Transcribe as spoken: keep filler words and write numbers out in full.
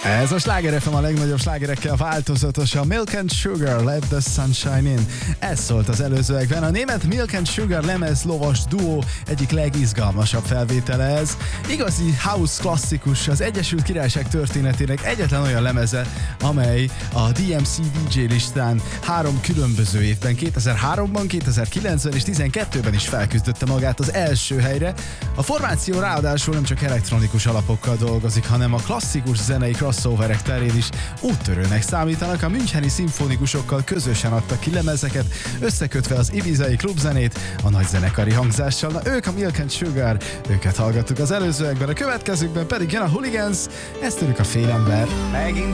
Ez a Sláger ef em a legnagyobb slágerekkel változatosan. Milk and Sugar, Let the Sunshine In. Ez szólt az előzőekben. A német Milk and Sugar lemez lovas duó egyik legizgalmasabb felvétele ez. Igazi house klasszikus, az Egyesült Királyság történetének egyetlen olyan lemeze, amely a dé em cé vé jé listán három különböző évben, kétezer-háromban, kétezer-kilencben és tizenkettőben is felküzdötte magát az első helyre. A formáció ráadásul nem csak elektronikus alapokkal dolgozik, hanem a klasszikus zenei crossoverek terén is úttörőnek számítanak. A müncheni szimfonikusokkal közösen adtak ki lemezeket, összekötve az ibizai klubzenét a nagyzenekari hangzással. Na, ők a Milk and Sugar, őket hallgattuk az előzőekben, a következőkben pedig jön a Hooligans, ezt tőlük a Félember. Megint